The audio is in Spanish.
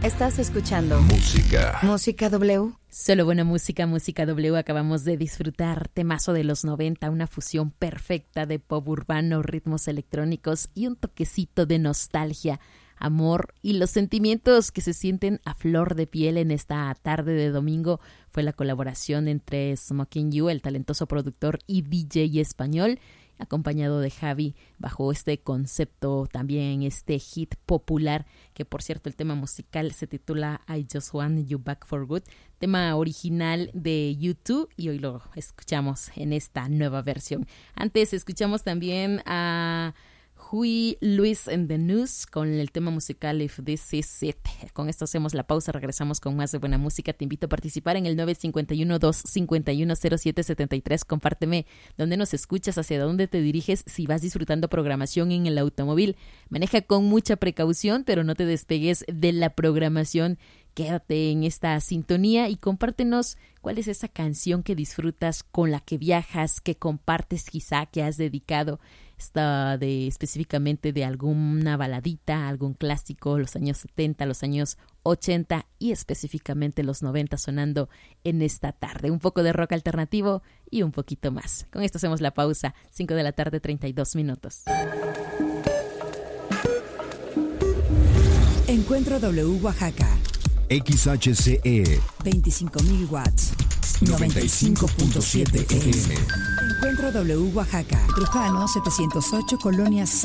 Estás escuchando Música W. Solo buena música, Música W. Acabamos de disfrutar temazo de los 90, una fusión perfecta de pop urbano, ritmos electrónicos y un toquecito de nostalgia, amor y los sentimientos que se sienten a flor de piel en esta tarde de domingo. Fue la colaboración entre Smoking You, el talentoso productor y DJ español, acompañado de Javi, bajo este concepto, también este hit popular, que por cierto el tema musical se titula I Just Want You Back for Good, tema original de U2, y hoy lo escuchamos en esta nueva versión. Antes escuchamos también a Huey Lewis and the News con el tema musical If This Is It. Con esto hacemos la pausa, regresamos con más de buena música. Te invito a participar en el 951-251-0773. Compárteme dónde nos escuchas, hacia dónde te diriges, si vas disfrutando programación en el automóvil. Maneja con mucha precaución, pero no te despegues de la programación. Quédate en esta sintonía y compártenos cuál es esa canción que disfrutas, con la que viajas, que compartes quizá, que has dedicado. Está específicamente de alguna baladita, algún clásico, los años 70, los años 80 y específicamente los 90 sonando en esta tarde. Un poco de rock alternativo y un poquito más. Con esto hacemos la pausa, 5 de la tarde, 32 minutos. Encuentro W Oaxaca. XHCE 25.000 watts, 95.7 FM. Encuentro W Oaxaca, Trujano 708, Colonia